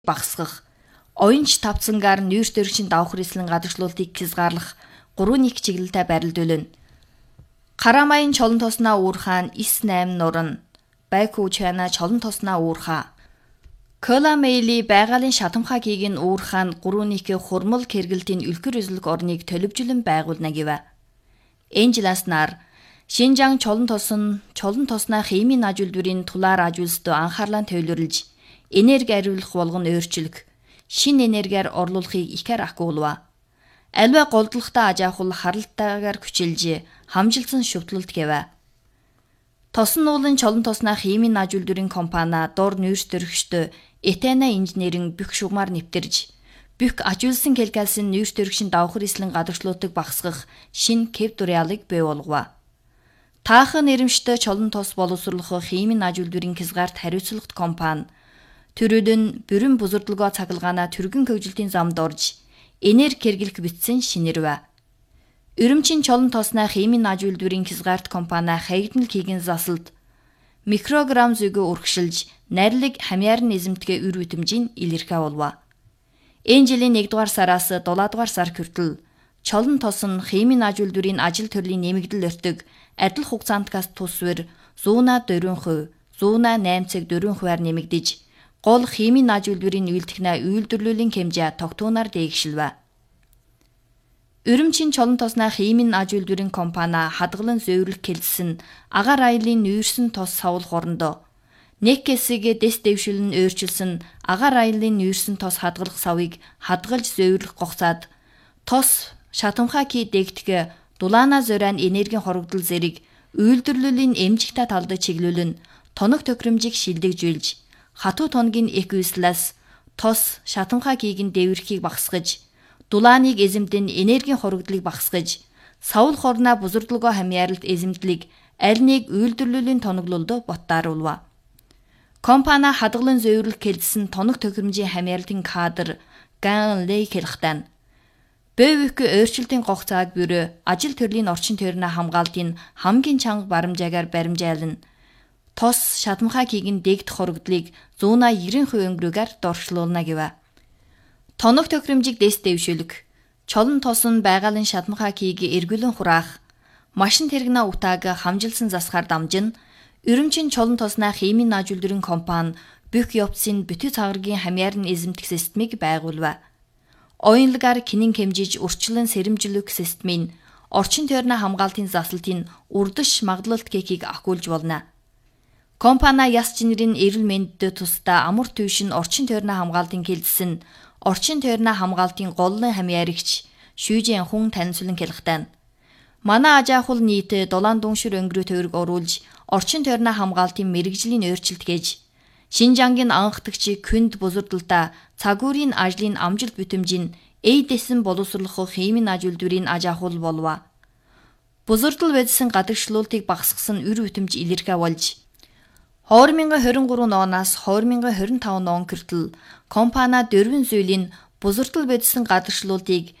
багасгах, оюунч тавцангаар нүүрс төрөгчийн давхар эслэн гадагшлуултыг хязгаарлах 3 чиглэлтэй барилдуулна. Карамайн чолон тосноо уурхаан 9-8 нуран, Байку чана чолон тосноо уурхаа. Коломейли байгалийн шатамхаа кийг нь уурхаан 3 хурмал кэргэлтийн үлгэр үзлэг орныг төлөвжлөн байгуулна гэв. Энжеласнаар Шинжаан чолон тосноо химийн ажуулдварын тулаар ажуулсад анхаарлаа төвлөрлж, энерги ариулах болгон өөрчлөх, шинэ энергиар орлуулахыг ихээр ахгуулва. Альва голдлохтой ажаахул харалтайгаар хүчилж, хамжилсан шүтлэлт гэв. Тосон уулын чолон тосноо химийн ажуулдварын компани дор нүүрс төрөгчдөө Этена инженерийн бүх шугамар нэвтэрж, бүх ажуулсан хелгасын нүүрс төрөгчийн давхар эслэн гадагшлуултыг багасгах шинэ кэвтуриалыг бий болгов. Таахан нэрэмжтэй чолон тос боловсруулах химийн ажуулдварын хязгаарт хариуцлагат компани төрөлн бүрэн бузардлагоо цахилгаанаа түргэн хөгжилтийн замд орж энерги хэрэглэх бичсэн шинэрв. Өрөмчийн чолон тосноо химийн ажуулдварын хязгаарт компани хаягднал хийгэн засалд микрограмм зүйгөө урагшилж найрлаг хамьяарн эзэмтгэ үр үтэмжийн илэрхээ болов. Энэ жилийн 1-р сараас 7-р сар хүртэл чолон тос нь химийн ажуулдварын ажил төрлийн нэмэгдэл өртөг адил хугацаантаас тусвэр 140%, 108.4%-аар нэмэгдэж, гол химийн ажуулдварын үйлдвэрийн үйлдвэрлэлийн хэмжээ тогтуунаар дээгшилв. Өрөмчийн чолон тосноо химийн ажуулдварын компани хадгалан зөвөрлөх хэлсэн агаар аялын нүүрсэн тос савлах орондоо нэг хэсэг дэс дэвшил нь өөрчилсөн агаар аялын нүүрсэн тос хадгалах савыг хадгалж зөвөрлөх гоцаад тос шатамхаа ки дэгдэх дулаана зориан энергийн хорогдол зэрэг үйлдвэрлэлийн эмжигтэй талд чиглүүлэн тоног тохиромжийг шилдэгжүүлж, хатуу тоногийн эквислаас тос шатамхаа кигийн дэвэрхийг багасгаж, дулааныг эзэмдэн энергийн хорогдлыг багасгаж, савл хорноо бузардлагоо хамьяарлалт эзэмдлийг аль нэг үйлдвэрлэлийн тоноглолд боттааруулв. Компани хадгалан зөвөрлөх хэлсэн тоног тохиромжийн хамьяарлалтын кадр Ган Лейк хэлхтэн БВК өөрчлөлтийн гогц цаг бюро ажил төрлийн орчин тойрны хамгаалтын хамгийн чанга баримжаагаар баримжаална. Тос шатамхаа кигийн дэгдэх хорогдлыг 190% өнгөрөөгээр дорчлуулна гэв. Тоног тохиромжийг дэс дэвшүүлэх, чолон тос нь байгалийн шатамхаа кийг эргүүлэн хураах, машин тэрэгнээ утааг хамжилсан засахаар дамжин, өрөмчийн чолон тосноо химийн ажуулдварын компани бүх явцын бүтэн цагааргийн хамьяарн эзэмдэх системийг байгуулв. Оюунлагаар кинин хэмжиж урьдчилан сэрэмжлэх системийн орчин тойрны хамгаалтын заслалтын урдаш магадлалт кекийг ахгуулж болно. Компани яс чинэрийн эрүүл мэндэд тусдаа амар төвшин орчин тойрны хамгаалтын хэлсэн орчин тойрны хамгаалтын голлон хамьяарагч Шүүжин хүн танилцуулан хэлэхдээ манай ажаахул нийт 7 дүншир өнгөрөө тойрог оруулж орчин тойрны хамгаалтын мэрэгжлийн өөрчлөлт гэж Шинжаангийн анхдагч Күнд бузардалтаа цагуурийн ажлын амжилт бүтэмжийн эйдэсэн боловсруулах химийн ажуулдварын ажаахул болов. Бузардал байдсан гадагшлуултыг багасгасан үр бүтэмж илэрхээ болж 2023 оноос 2025 он хүртэл компани 4 зүйлийн бузардал байдсан гадагшлуултыг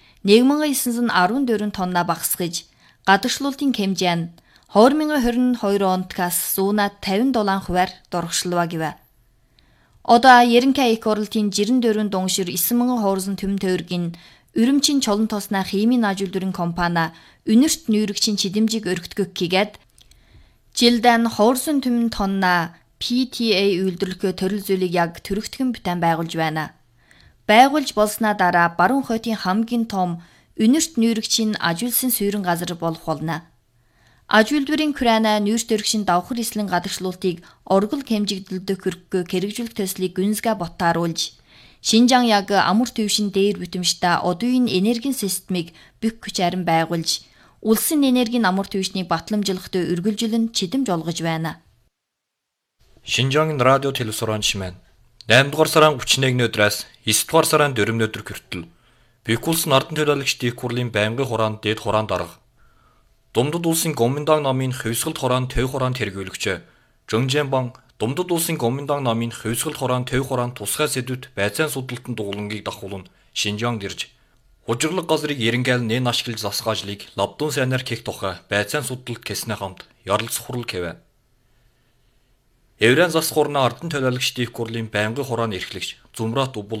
1914 тоннаа багасгаж, гадагшлуултын хэмжээ нь 2022 ондгаас 157%-аар доргошлоо гэв. Одоо Ерөнхий их оролтын 94 дунгшир 9,000 хоорсон төм тойргийн өрөмчийн чолон тосноо химийн ажуулдварын компани үнэрт нүүрэгчийн чидэмжийг өргөдгөх гээд жилдээ хоорсон төм тоннаа PTA үйлдвэрлэх төрөл зүйлийг яг төрөгдгөн бүтээн байгуулж байна. Байгуулж болсноо дараа баруун хотын хамгийн том үнэрт нүүрэгчийн ажуулсан суурин газар болох болно. Ажуулдварын Украина нүүрс төрөгчийн давхар эслэн гадагшлуултыг оргил хэмжигдэлд хүргэх хэрэгжүүлэх төслийг гүнзгий боттааруулж, Шинжаан яг амар төвшин дээр бүтэмжтэй одоогийн энергийн системийг бүх хүч харин байгуулж, улсын энергийн амар төвшнийг батламжуулахад үргэлжлэн чидэмж олгож байна. Шинжаангийн радио телевизорын шимэн 8-р сарын 31-ний өдрөөс 9-р сарын 4-ний өдөр хүртэл Бэкулс нардан төлөөлөгч Дик хурлын байнгын хураанд дээд хураанд дарга Думдад улсын Гоминдан намын хөвсгөл хураанд төв хураанд хэрэгжүүлэгч Жөнжэнбан Думдад улсын Гоминдан намын хөвсгөл хураанд төв хураанд тусгай сэдвүүд байцаан судалтанд дуулангийг дахуулан Шинжаанд ирж хужирлаг газрыг эренгээл нэн ашиглаж засах ажлыг лавдун сайнаар кэх тухай байцаан судалт гэснээ хамт ярилцах хурал гэв. Еврейн засах хуурна ардын төлөөлөгч Дих Гурлийн байнгын хурааны эрхлэгч Зүмрат